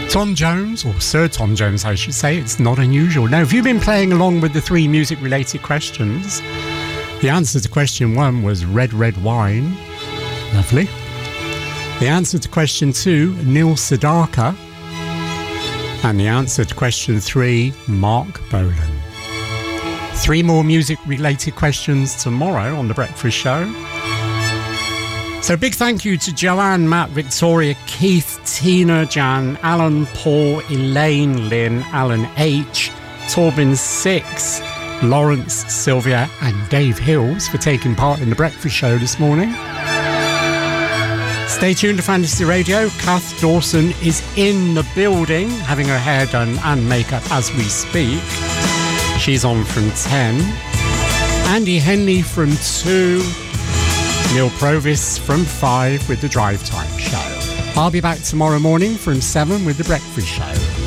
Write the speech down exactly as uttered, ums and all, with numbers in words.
Tom Jones, or Sir Tom Jones I should say, it's not unusual. Now, if you've been playing along with the three music related questions, the answer to question one was Red Red Wine. Lovely. The answer to question two, Neil Sedaka. And the answer to question three, Mark Bolan. Three more music related questions tomorrow on The Breakfast Show. So big thank you to Joanne, Matt, Victoria, Keith, Tina, Jan, Alan, Paul, Elaine, Lynn, Alan H, Torbin Six, Lawrence, Sylvia and Dave Hills for taking part in The Breakfast Show this morning. Stay tuned to Fantasy Radio. Kath Dawson is in the building, having her hair done and makeup as we speak. She's on from ten. Andy Henley from two. Neil Provis from five with the Drive Time Show. I'll be back tomorrow morning from seven with The Breakfast Show.